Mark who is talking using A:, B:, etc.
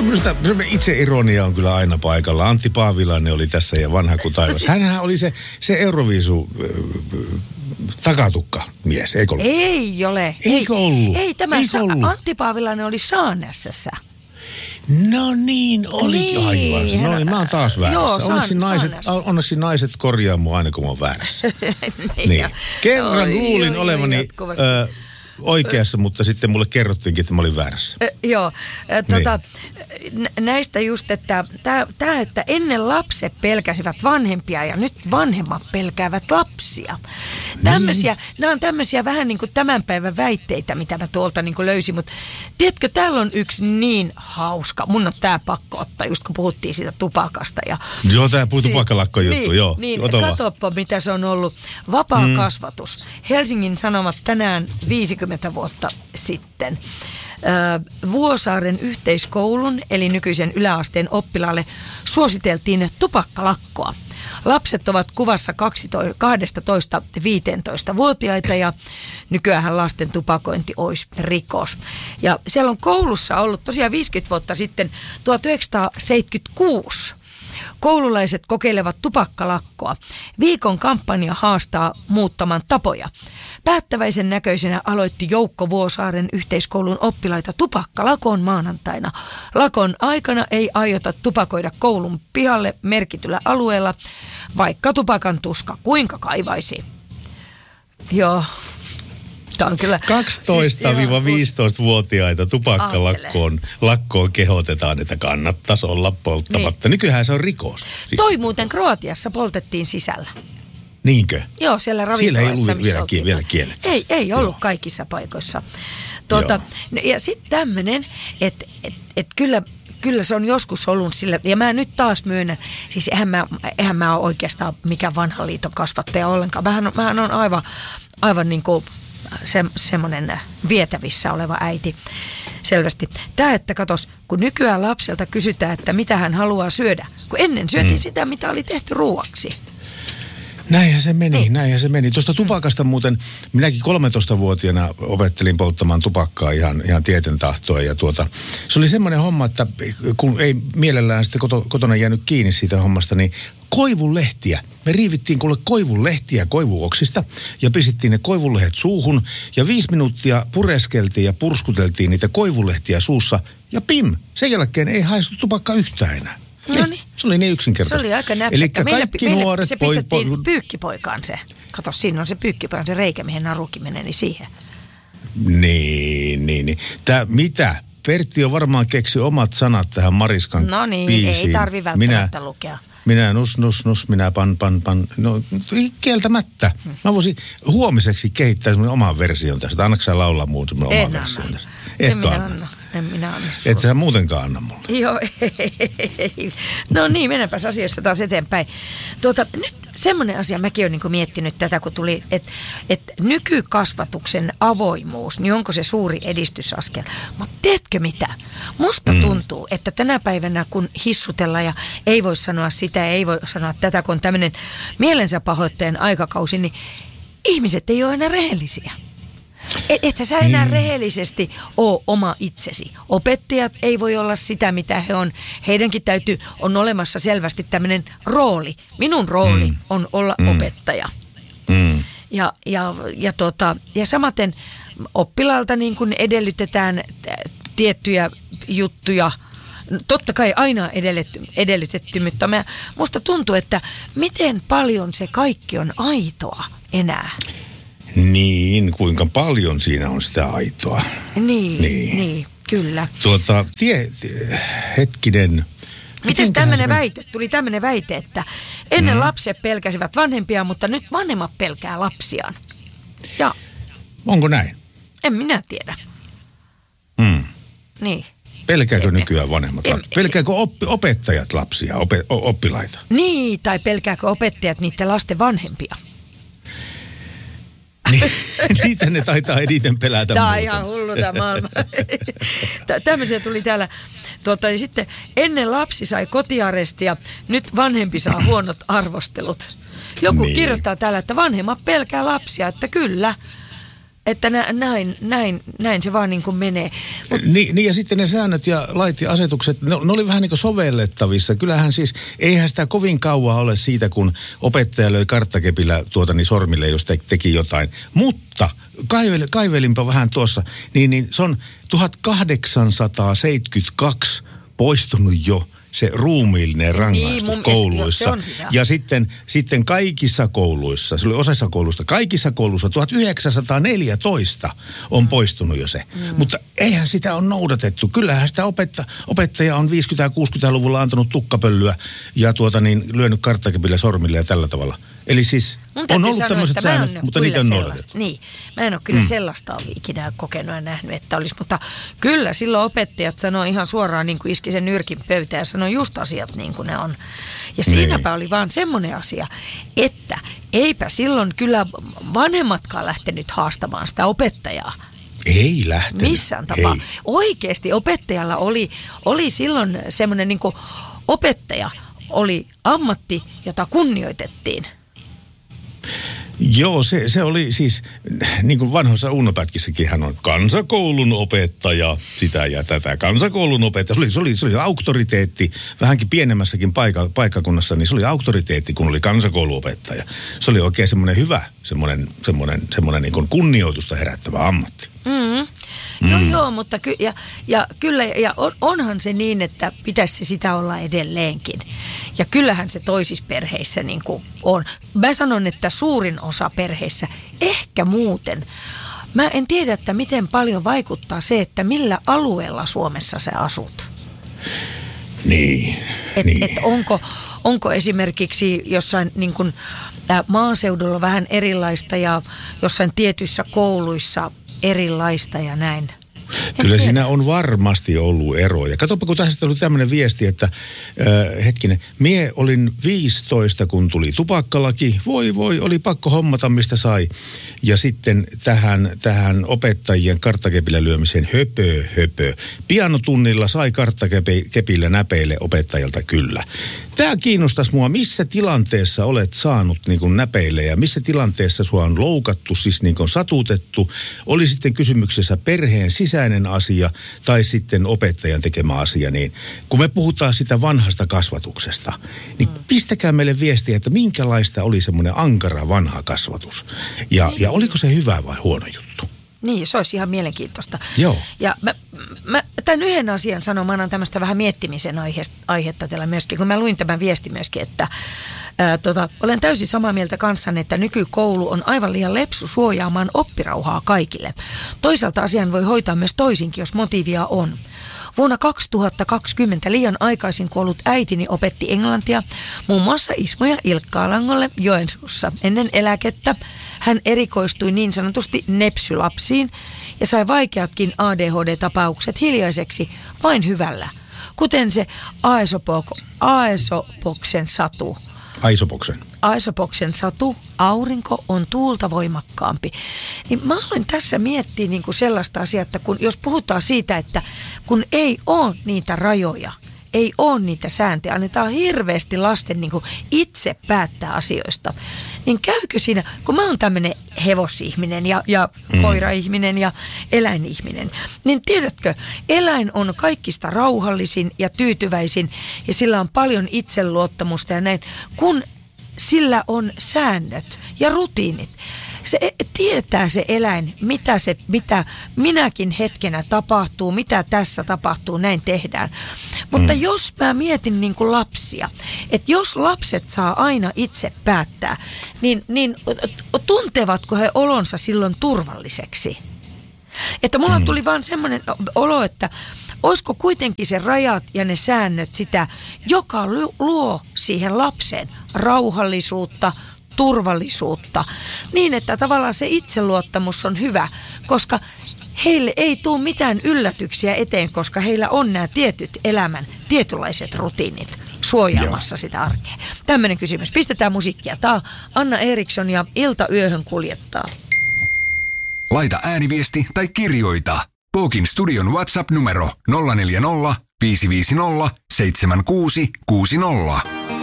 A: Semmoista itseironia on kyllä aina paikalla. Antti Paavilainen oli tässä ja vanha kuin taivas. Hänhän oli se Euroviisu takatukka mies, eikö ollut?
B: Ei ole.
A: Eikö ollut?
B: Ei, Antti Paavilainen oli Saanässässä.
A: No niin, oli
B: niin,
A: aivan. No niin, mä oon taas väärässä.
B: Joo,
A: onneksi naiset korjaa mua aina, kun mä oon väärässä. niin. Kerran luulin olevani oikeassa, mutta sitten mulle kerrottiinkin, että mä olin väärässä.
B: Näistä just, että että ennen lapset pelkäsivät vanhempia ja nyt vanhemmat pelkäävät lapsia. Nämä on tämmöisiä vähän niin kuin tämän päivän väitteitä, mitä mä tuolta niin kuin löysin, mutta tiedätkö, täällä on yksi niin hauska, mun on tää pakko ottaa, just kun puhuttiin siitä tupakasta.
A: Joo, tää tupakkalakko juttu, joo.
B: Niin, katoppa mitä se on ollut. Vapaa kasvatus. Helsingin Sanomat tänään 50 vuotta sitten. Vuosaaren yhteiskoulun, eli nykyisen yläasteen oppilaalle, suositeltiin tupakkalakkoa. Lapset ovat kuvassa 12-15-vuotiaita ja nykyään lasten tupakointi olisi rikos. Ja siellä on koulussa ollut tosiaan 50 vuotta sitten 1976. Koululaiset kokeilevat tupakkalakkoa. Viikon kampanja haastaa muuttamaan tapoja. Päättäväisen näköisenä aloitti joukko Vuosaaren yhteiskoulun oppilaita tupakkalakoon maanantaina. Lakon aikana ei aiota tupakoida koulun pihalle merkityllä alueella, vaikka tupakan tuska kuinka kaivaisi. Joo. On kyllä,
A: 12-15-vuotiaita tupakkalakkoon kehotetaan, että kannattaisi olla polttamatta. Niin. Nykyään se on rikos.
B: Toi muuten Kroatiassa poltettiin sisällä.
A: Niinkö?
B: Joo, siellä ravintolassa.
A: Siellä ei ollut vielä kielletty.
B: Ei ollut kaikissa paikoissa. Ja sitten tämmöinen, että kyllä se on joskus ollut sillä, ja mä nyt taas myönnän, siis eihän mä ole oikeastaan mikään vanhan liiton kasvattaja ollenkaan. Mähän on aivan niin kuin semmoinen vietävissä oleva äiti selvästi. Tämä, että katos, kun nykyään lapselta kysytään, että mitä hän haluaa syödä, kun ennen syötiin sitä, mitä oli tehty ruuaksi.
A: Näinhän se meni. Tuosta tupakasta muuten, minäkin 13-vuotiaana opettelin polttamaan tupakkaa ihan tieten tahtoa. Ja se oli semmoinen homma, että kun ei mielellään sitten kotona jäänyt kiinni siitä hommasta, niin koivunlehtiä. Me riivittiin koivunlehtiä koivuoksista ja pistettiin ne koivunlehdet suuhun. Ja 5 minuuttia pureskeltiin ja purskuteltiin niitä koivunlehtiä suussa. Ja pim, sen jälkeen ei haistu tupakka yhtään enää.
B: No niin.
A: Se oli niin yksinkertaista.
B: Se oli aika näpsäkkä. Meillä se pistettiin pyykkipoikaan se. Kato, siinä on se pyykkipoikan, se reikä, mihin naruki menee, niin siihen.
A: Niin. Mitä? Pertti on varmaan keksi omat sanat tähän Mariskan
B: biisiin. No niin,
A: biisiin.
B: ei tarvi välttämättä lukea.
A: Minä nus, minä pan. No, kieltämättä. Mä voisin huomiseksi kehittää semmoinen oman version tästä. Annatko sä laulaa muun semmoinen oman version tästä?
B: En minä anna.
A: Et sä muutenkaan anna mulle.
B: Joo, ei. No niin, mennäänpäs asioissa taas eteenpäin. Nyt semmoinen asia, mäkin olen niin miettinyt tätä, kun tuli, että nykykasvatuksen avoimuus, niin onko se suuri edistysaskel? Mutta tiedätkö mitä? Musta tuntuu, että tänä päivänä, kun hissutellaan ja ei voi sanoa sitä ja ei voi sanoa tätä, kun on tämmöinen mielensä pahoittajan aikakausi, niin ihmiset ei ole enää rehellisiä. Että sä enää rehellisesti ole oma itsesi. Opettajat ei voi olla sitä, mitä he on. Heidänkin on olemassa selvästi tämmöinen rooli. Minun rooli on olla opettaja. Ja samaten oppilaalta niin kuin edellytetään tiettyjä juttuja. Totta kai aina edellytetty, mutta musta tuntuu, että miten paljon se kaikki on aitoa enää.
A: Niin, kuinka paljon siinä on sitä aitoa.
B: Niin, kyllä.
A: Hetkinen.
B: Mites tämmöinen väite? Tuli tämmöinen väite, että ennen lapset pelkäsivät vanhempia, mutta nyt vanhemmat pelkää lapsiaan. Ja.
A: Onko näin?
B: En minä tiedä. Niin.
A: Pelkääkö nykyään vanhemmat lapsia? Pelkääkö opettajat lapsia, oppilaita?
B: Niin, tai pelkääkö opettajat niiden lasten vanhempia?
A: Niitä ne taitaa eniten pelätä.
B: Tämä on ihan hullu tämä maailma. Tämmöisiä tuli täällä. Niin sitten ennen lapsi sai kotiarestia, nyt vanhempi saa huonot arvostelut. Joku kirjoittaa täällä, että vanhemmat pelkää lapsia, että kyllä. Että näin se vaan niin kuin menee.
A: Niin ja sitten ne säännöt ja lait ja asetukset, ne oli vähän niin kuin sovellettavissa. Kyllähän siis, eihän sitä kovin kauan ole siitä, kun opettaja löi karttakepillä sormille, jos teki jotain. Mutta kaivelinpa vähän tuossa, niin se on 1872 poistunut jo se ruumiillinen rangaistus kouluissa. Ja sitten kaikissa kouluissa, se oli osassa kouluista, kaikissa kouluissa 1914 on poistunut jo se. Mutta eihän sitä ole noudatettu. Kyllähän sitä opettaja on 50-60-luvulla antanut tukkapöllyä ja lyönyt karttakepillä sormille ja tällä tavalla. Eli siis on ollut tämmöiset säännöt, mutta niitä on noudatettu.
B: Niin, mä en ole kyllä sellaista ikinä kokenut ja nähnyt, että olisi. Mutta kyllä silloin opettajat sanoo ihan suoraan, niin kuin iski sen nyrkin pöytään ja sanoo just asiat niin kuin ne on. Ja siinäpä oli vaan semmoinen asia, että eipä silloin kyllä vanhemmatkaan lähtenyt haastamaan sitä opettajaa.
A: Ei lähtenyt.
B: Missään tapaa. Oikeasti opettajalla oli silloin semmoinen niin kuin opettaja oli ammatti, jota kunnioitettiin.
A: Joo, se oli siis, niin kuin vanhoissa Uno-pätkissäkin hän on kansakoulun opettaja, sitä ja tätä. Kansakoulun opettaja, se oli auktoriteetti, vähänkin pienemmässäkin paikkakunnassa, niin se oli auktoriteetti, kun oli kansakouluopettaja. Se oli oikein semmoinen hyvä, semmoinen niin kuin kunnioitusta herättävä ammatti.
B: Joo, mutta kyllä onhan se niin, että pitäisi sitä olla edelleenkin. Ja kyllähän se toisissa perheissä niin kuin on. Mä sanon, että suurin osa perheissä, ehkä muuten. Mä en tiedä, että miten paljon vaikuttaa se, että millä alueella Suomessa sä asut.
A: Niin.
B: Onko esimerkiksi jossain niin kuin, maaseudulla vähän erilaista ja jossain tietyissä kouluissa erilaista ja näin?
A: Kyllä siinä on varmasti ollut eroja. Katsopa, kun tässä oli tämmöinen viesti, että mie olin 15, kun tuli tupakkalaki. Voi, oli pakko hommata, mistä sai. Ja sitten tähän opettajien karttakepillä lyömiseen höpö. Pianotunnilla sai karttakepillä näpeille opettajalta kyllä. Tämä kiinnostaisi mua, missä tilanteessa olet saanut niin kuin näpeille ja missä tilanteessa sua on loukattu, siis niin kuin satutettu. Oli sitten kysymyksessä perheen sisäinen asia tai sitten opettajan tekemä asia. Niin kun me puhutaan sitä vanhasta kasvatuksesta, niin pistäkää meille viestiä, että minkälaista oli semmoinen ankara vanha kasvatus. Ja oliko se hyvä vai huono juttu?
B: Niin, se olisi ihan mielenkiintoista.
A: Joo.
B: Ja mä tämän yhden asian sanon, mä annan tämmöistä vähän miettimisen aihetta teillä myöskin, kun mä luin tämän viestin myöskin, että olen täysin samaa mieltä kanssanne, että nykykoulu on aivan liian lepsu suojaamaan oppirauhaa kaikille. Toisaalta asian voi hoitaa myös toisinkin, jos motiivia on. Vuonna 2020 liian aikaisin kuollut äitini opetti englantia muun muassa Ismo ja Ilkka Alangolle Joensuussa ennen eläkettä. Hän erikoistui niin sanotusti nepsylapsiin ja sai vaikeatkin ADHD-tapaukset hiljaiseksi vain hyvällä, kuten se Aesopoksen satu. Aesopoksen satu, aurinko on tuulta voimakkaampi. Niin mä aloin tässä miettiä niin kuin sellaista asiaa, että jos puhutaan siitä, että kun ei ole niitä rajoja, ei ole niitä sääntöjä, annetaan hirveästi lasten niin kuin itse päättää asioista, niin käykö siinä, kun mä oon tämmöinen hevosihminen ja koiraihminen ja eläinihminen, niin tiedätkö, eläin on kaikista rauhallisin ja tyytyväisin ja sillä on paljon itseluottamusta ja näin, kun sillä on säännöt ja rutiinit. Se tietää se eläin, mitä minäkin hetkenä tapahtuu, mitä tässä tapahtuu, näin tehdään. Mutta jos mä mietin niin kuin lapsia, että jos lapset saa aina itse päättää, niin tuntevatko he olonsa silloin turvalliseksi? Että mulla tuli vaan semmoinen olo, että olisiko kuitenkin se rajat ja ne säännöt sitä, joka luo siihen lapseen rauhallisuutta, turvallisuutta, niin että tavallaan se itseluottamus on hyvä, koska heille ei tule mitään yllätyksiä eteen, koska heillä on nämä tietyt elämän tietynlaiset rutiinit suojaamassa sitä arkea. Tämmöinen kysymys. Pistetään musiikkia. Tämä on Anna Eriksson ja Ilta yöhön kuljettaa.
C: Laita ääniviesti tai kirjoita. Pookin studion WhatsApp-numero 040 550 7660.